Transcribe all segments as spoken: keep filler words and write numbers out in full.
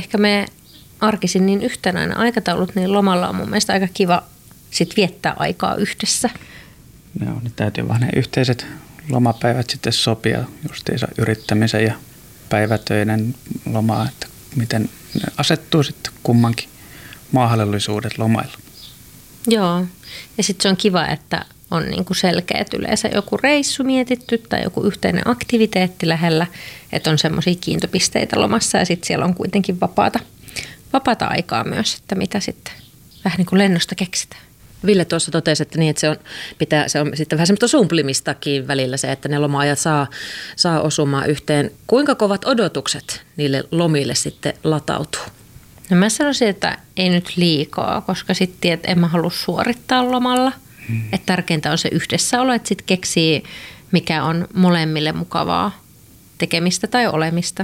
ehkä me arkisin niin yhtenäinen aikataulut, niin lomalla on mun mielestä aika kiva sit viettää aikaa yhdessä. Joo, niin täytyy vaan ne yhteiset lomapäivät sitten sopia justiinsa yrittämisen ja päivätöiden lomaa, että miten ne asettuu sitten kummankin mahdollisuudet lomailla. Joo, ja sitten se on kiva, että on niinku selkeät yleensä joku reissu mietitty tai joku yhteinen aktiviteetti lähellä, että on semmoisia kiintopisteitä lomassa ja sitten siellä on kuitenkin vapaata, vapaata aikaa myös, että mitä sitten vähän niin kuin lennosta keksitään. Ville tuossa totesi, että, niin, että se, on, pitää, se on sitten vähän semmoista sumplimistakin välillä se, että ne loma-ajat saa, saa osumaan yhteen. Kuinka kovat odotukset niille lomille sitten latautuu? No mä sanoisin, että ei nyt liikaa, koska sitten että en mä halua suorittaa lomalla. Hmm. Että tärkeintä on se yhdessäolo, että sitten keksii, mikä on molemmille mukavaa tekemistä tai olemista.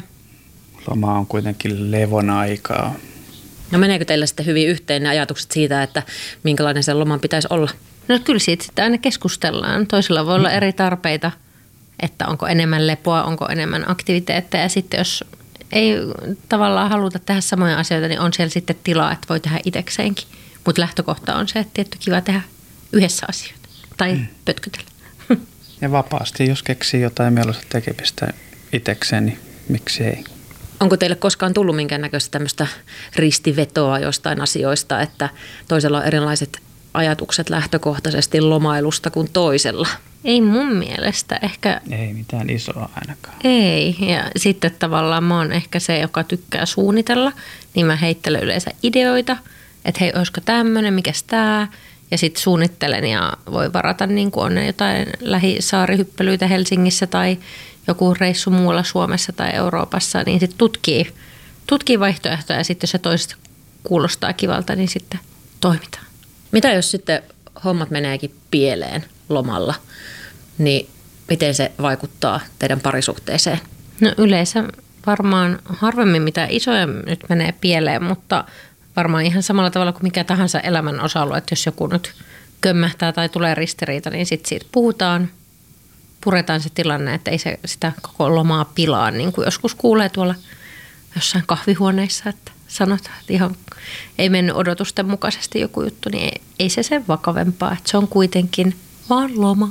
Loma on kuitenkin levon aikaa. No meneekö teillä sitten hyvin yhteen ne ajatukset siitä, että minkälainen sen loman pitäisi olla? No kyllä siitä sitten aina keskustellaan. Toisilla voi olla eri tarpeita, että onko enemmän lepoa, onko enemmän aktiviteetteja. Ja sitten jos ei tavallaan haluta tehdä samoja asioita, niin on siellä sitten tilaa, että voi tehdä itsekseenkin. Mutta lähtökohta on se, että tietty kiva tehdä yhdessä asioita tai mm. pötkytellä. Ja vapaasti, jos keksii jotain mieluista tekemistä itsekseen, niin miksi ei? Onko teille koskaan tullut minkäännäköistä tämmöistä ristivetoa jostain asioista, että toisella on erilaiset ajatukset lähtökohtaisesti lomailusta kuin toisella? Ei mun mielestä ehkä. Ei mitään isoa ainakaan. Ei. Ja sitten tavallaan mä oon ehkä se, joka tykkää suunnitella, niin mä heittelen yleensä ideoita, että hei, olisiko tämmöinen, mikäs tää? Ja sitten suunnittelen ja voi varata, niin kuin on jotain lähisaarihyppelyitä Helsingissä tai joku reissu muualla Suomessa tai Euroopassa, niin sitten tutkii, tutkii vaihtoehtoja ja sitten jos se toista kuulostaa kivalta, niin sitten toimitaan. Mitä jos sitten hommat meneekin pieleen lomalla, niin miten se vaikuttaa teidän parisuhteeseen? No yleensä varmaan harvemmin mitä isoja nyt menee pieleen, mutta varmaan ihan samalla tavalla kuin mikä tahansa elämän osa-alue, että jos joku nyt kömmähtää tai tulee ristiriita, niin sitten siitä puhutaan, puretaan se tilanne, että ei se sitä koko lomaa pilaa, niin kuin joskus kuulee tuolla jossain kahvihuoneissa, että sanotaan, että ihan ei mennyt odotusten mukaisesti joku juttu, niin ei, ei se sen vakavempaa, että se on kuitenkin vaan loma.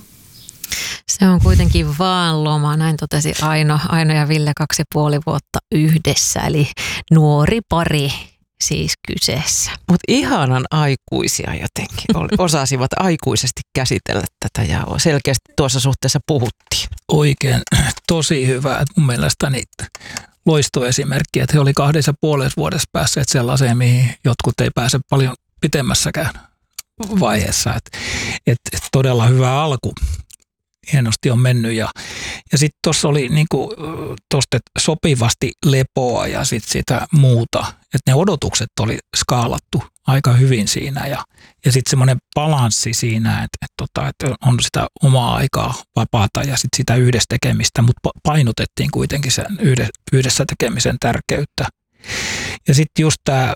Se on kuitenkin vaan loma, näin totesi Aino, Aino ja Ville kaksi ja puoli vuotta yhdessä, eli nuori pari siis kyseessä. Mutta ihanan aikuisia jotenkin, osasivat aikuisesti käsitellä tätä ja selkeästi tuossa suhteessa puhuttiin. Oikein tosi hyvä, että mun mielestäni loistoesimerkki, että he oli kahdessa ja puolessa vuodessa päässeet sellaiseen, mihin jotkut ei pääse paljon pitemmässäkään vaiheessa. Että et, et todella hyvä alku. Hienosti on mennyt ja, ja sitten tuossa oli niinku, tosta sopivasti lepoa ja sitten sitä muuta, että ne odotukset oli skaalattu aika hyvin siinä ja, ja sitten semmoinen balanssi siinä, että et tota, et on sitä omaa aikaa vapaata ja sitten sitä yhdessä tekemistä, mutta painotettiin kuitenkin sen yhdessä tekemisen tärkeyttä. Ja sitten just tämä,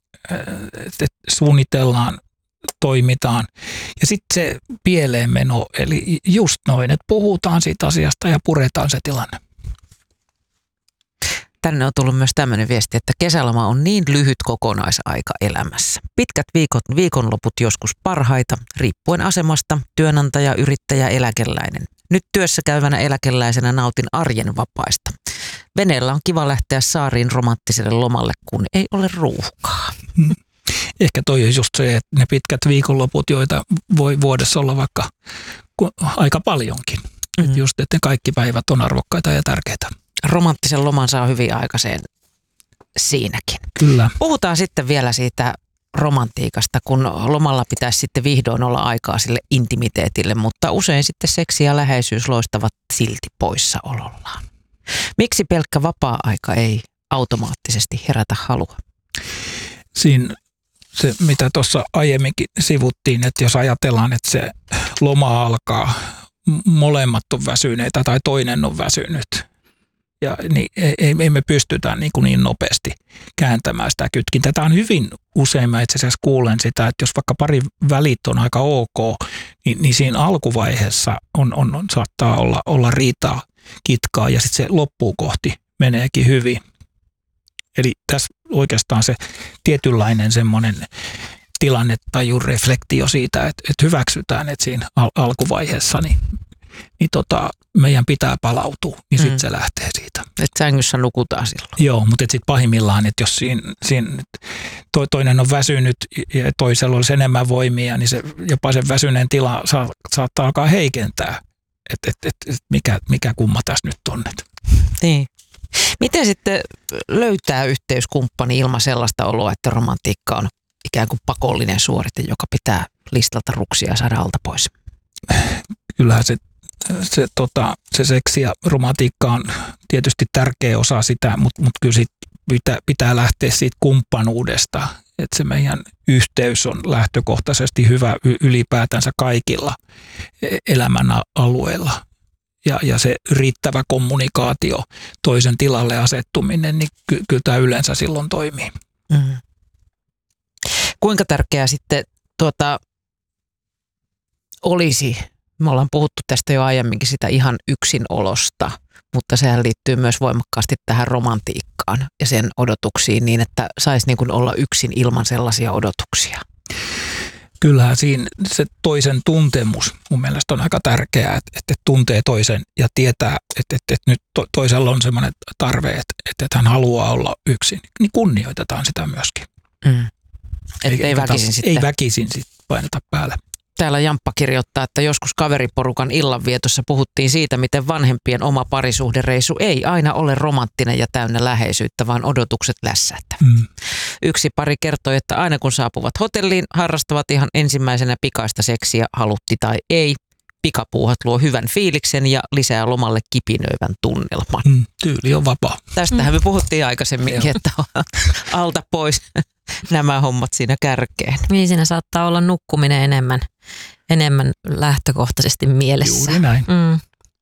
että suunnitellaan, toimitaan. Ja sitten se pieleen meno, eli just noin, että puhutaan siitä asiasta ja puretaan se tilanne. Tänne on tullut myös tämmöinen viesti, että kesäloma on niin lyhyt kokonaisaika elämässä. Pitkät viikot, viikonloput joskus parhaita, riippuen asemasta, työnantaja, yrittäjä, eläkeläinen. Nyt työssä käyvänä eläkeläisenä nautin arjen vapaista. Veneellä on kiva lähteä saariin romanttiselle lomalle, kun ei ole ruuhkaa. Hmm. Ehkä toi on just se, että ne pitkät viikonloput, joita voi vuodessa olla vaikka aika paljonkin. Mm-hmm. Että just, että kaikki päivät on arvokkaita ja tärkeitä. Romanttisen loman saa hyvin aikaiseen siinäkin. Kyllä. Puhutaan sitten vielä siitä romantiikasta, kun lomalla pitäisi sitten vihdoin olla aikaa sille intimiteetille, mutta usein sitten seksi ja läheisyys loistavat silti poissaolollaan. Miksi pelkkä vapaa-aika ei automaattisesti herätä halua? Siinä se, mitä tuossa aiemminkin sivuttiin, että jos ajatellaan, että se loma alkaa, molemmat on väsyneitä tai toinen on väsynyt, ja niin ei, ei me pystytä niin, kuin niin nopeasti kääntämään sitä kytkintä. Tämä on hyvin usein, mä itse asiassa kuulen sitä, että jos vaikka pari välit on aika ok, niin, niin siinä alkuvaiheessa on, on, on, saattaa olla, olla riitaa, kitkaa, ja sitten se loppuun kohti meneekin hyvin. Eli tässä oikeastaan se tietynlainen semmoinen tilannetajun reflektio siitä, että, että hyväksytään, että siinä al- alkuvaiheessa niin, niin tota, meidän pitää palautua, niin sitten mm. se lähtee siitä. Että sängyssä nukutaan silloin. Joo, mutta sitten pahimmillaan, että jos siinä, siinä to, toinen on väsynyt ja toisella olisi enemmän voimia, niin se, jopa sen väsyneen tila saa, saattaa alkaa heikentää, että et, et, et mikä, mikä kumma tässä nyt on. Niin. Miten sitten löytää yhteyskumppani ilman sellaista oloa, että romantiikka on ikään kuin pakollinen suorite, joka pitää listalta ruksia ja saada alta pois? Kyllähän se, se, tota, se seksi ja romantiikka on tietysti tärkeä osa sitä, mutta, mutta kyllä sit pitää, pitää lähteä siitä kumppanuudesta, että se meidän yhteys on lähtökohtaisesti hyvä ylipäätänsä kaikilla elämän alueilla. Ja, ja se riittävä kommunikaatio, toisen tilalle asettuminen, niin ky, kyllä tämä yleensä silloin toimii. Mm. Kuinka tärkeää sitten tuota, olisi, me ollaan puhuttu tästä jo aiemminkin sitä ihan yksinolosta, mutta sehän liittyy myös voimakkaasti tähän romantiikkaan ja sen odotuksiin niin, että saisi niin kuin olla yksin ilman sellaisia odotuksia. Kyllähän siinä se toisen tuntemus mun mielestä on aika tärkeää, että, että tuntee toisen ja tietää, että, että, että nyt to, toisella on semmoinen tarve, että, että hän haluaa olla yksin. Niin kunnioitetaan sitä myöskin. Mm. Että ei, ei väkisin sitten. Ei väkisin sitten paineta päälle. Täällä Jamppa kirjoittaa, että joskus kaveriporukan illanvietossa puhuttiin siitä, miten vanhempien oma parisuhdereisu ei aina ole romanttinen ja täynnä läheisyyttä, vaan odotukset lässättä. Mm. Yksi pari kertoi, että aina kun saapuvat hotelliin, harrastavat ihan ensimmäisenä pikaista seksiä, halutti tai ei. Pikapuuhat luo hyvän fiiliksen ja lisää lomalle kipinöivän tunnelman. Mm, tyyli on vapaa. Tästähän me puhuttiin aikaisemminkin, että alta pois nämä hommat siinä kärkeen. Niin, siinä saattaa olla nukkuminen enemmän, enemmän lähtökohtaisesti mielessä. Juuri näin. Mm.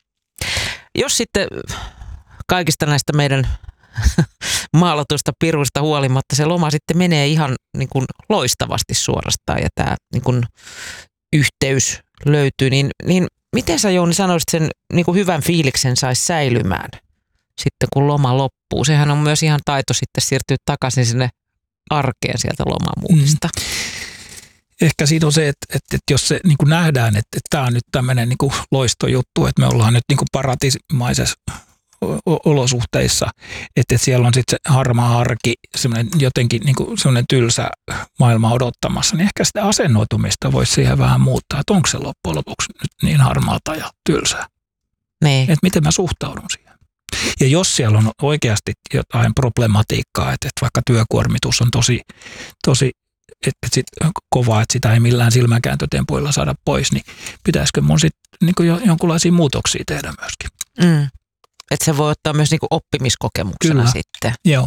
Jos sitten kaikista näistä meidän maalatuista piruista huolimatta se loma sitten menee ihan niin kuin loistavasti suorastaan ja tämä niin kuin yhteys löytyy, niin, niin miten sä Jouni sanoisit sen niin kuin hyvän fiiliksen saisi säilymään sitten kun loma loppuu? Sehän on myös ihan taito sitten siirtyä takaisin sinne arkeen sieltä lomamuudista. Mm. Ehkä siinä on se, että, että, että jos se niin kuin nähdään, että, että tämä on nyt tämmöinen niin kuin loistojuttu, että me ollaan nyt niin kuin paratiisimaisessa olosuhteissa, että, että siellä on sitten se harmaa arki, semmoinen jotenkin niin kuin semmoinen tylsä maailma odottamassa, niin ehkä sitä asennoitumista voisi siihen vähän muuttaa, että onko se loppujen lopuksi nyt niin harmaata ja tylsää. Niin. Että miten mä suhtaudun siihen. Ja jos siellä on oikeasti jotain problematiikkaa, että, että vaikka työkuormitus on tosi, tosi et, et sit kova, että sitä ei millään silmänkääntötempuilla saada pois, niin pitäisikö mun sitten niin kuin jonkunlaisia muutoksia tehdä myöskin. Mm. Että se voi ottaa myös niinku oppimiskokemuksena Kyllä. sitten. Joo.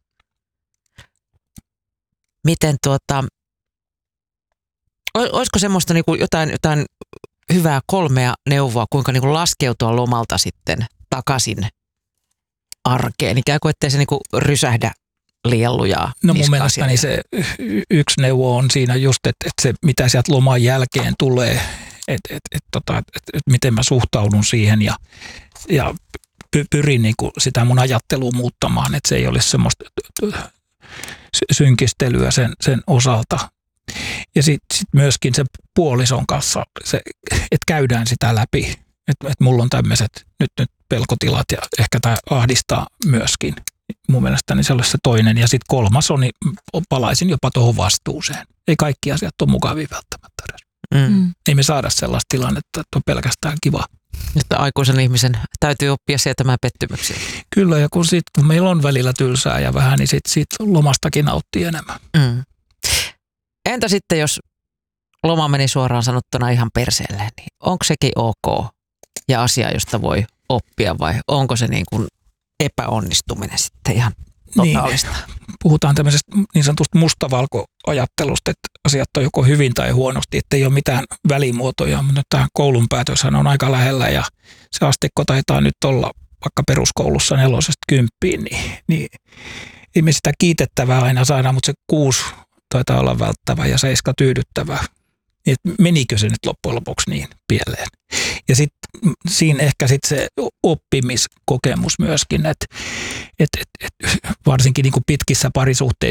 Miten tuota, olisiko semmoista niinku jotain, jotain hyvää kolmea neuvoa, kuinka niinku laskeutua lomalta sitten takaisin arkeen, ikään kuin ettei se niinku rysähdä liian lujaa. No mun mielestäni se yksi neuvo on siinä just, että, että se mitä sieltä loman jälkeen tulee, että, että, että, että, että, että miten mä suhtaudun siihen ja, ja pyrin niin kuin sitä mun ajattelua muuttamaan, että se ei olisi semmoista synkistelyä sen, sen osalta. Ja sitten sit myöskin se puolison kanssa, se, että käydään sitä läpi, että, että mulla on tämmöiset nyt, nyt pelkotilat ja ehkä tämä ahdistaa myöskin. Mun mielestäni se olisi se toinen. Ja sitten kolmas on, niin palaisin jopa tuohon vastuuseen. Ei kaikki asiat ole mukavia välttämättä edes. Mm. Ei me saada sellaista tilannetta, että on pelkästään kiva. Että aikuisen ihmisen täytyy oppia sietämään pettymyksiä. Kyllä, ja kun, sit, kun meillä on välillä tylsää ja vähän, niin sitten sit lomastakin nauttii enemmän. Mm. Entä sitten, jos loma meni suoraan sanottuna ihan perseelleen, niin onko sekin ok ja asia, josta voi oppia vai onko se niin kuin epäonnistuminen sitten ihan totaalista? Niin, puhutaan tämmöisestä niin sanotusta mustavalkoajattelusta, että asiat on joko hyvin tai huonosti, että ei ole mitään välimuotoja, mutta nyt tähän koulun päätöshän on aika lähellä ja se asteikko taitaa nyt olla vaikka peruskoulussa nelosesta kymppiin, niin, niin ei me sitä kiitettävää aina saada, mutta se kuusi taitaa olla välttävä ja seiska tyydyttävä. Niin, menikö se nyt loppujen lopuksi niin pieleen? Ja sitten siinä ehkä sitten se oppimiskokemus myöskin, että et, et, et, varsinkin niin kuin pitkissä parisuhteissa